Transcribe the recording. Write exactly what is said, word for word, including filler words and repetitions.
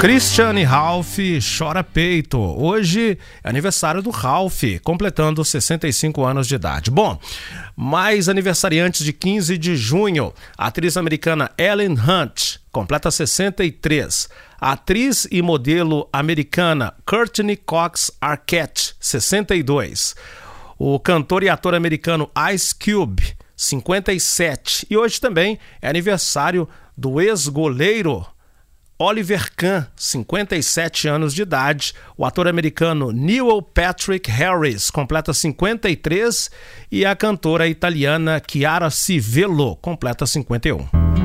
Christian e Ralph Chora Peito. Hoje é aniversário do Ralph, completando sessenta e cinco anos de idade. Bom, mais aniversariantes de quinze de junho. A atriz americana Ellen Hunt completa sessenta e três. A atriz e modelo americana Courtney Cox Arquette, sessenta e dois. O cantor e ator americano Ice Cube, cinquenta e sete. E hoje também é aniversário do ex-goleiro Oliver Kahn, cinquenta e sete anos de idade. O ator americano Neil Patrick Harris completa cinquenta e três e a cantora italiana Chiara Civello completa cinquenta e um.